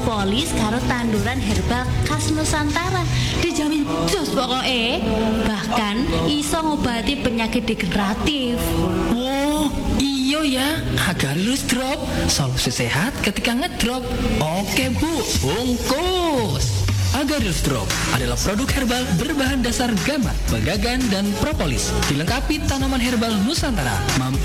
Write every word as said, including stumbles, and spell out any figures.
propolis karo tanduran herbal khas Nusantara. Dijamin jos pokoke. Bahkan iso ngobati penyakit degeneratif. Oh, iya ya. Agarylus Drop, solusi sehat ketika ngedrop. Oke Bu, bungkus. Agarylus Drop adalah produk herbal berbahan dasar gamat, pegagan, dan propolis. Dilengkapi tanaman herbal Nusantara, mampu